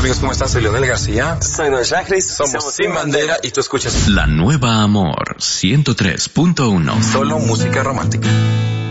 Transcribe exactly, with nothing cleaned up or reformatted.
amigos, ¿cómo están? Soy Leonel García. Soy Noel Chacris. Somos, Somos Sin Bandera y tú escuchas La Nueva Amor ciento tres punto uno. Solo música romántica.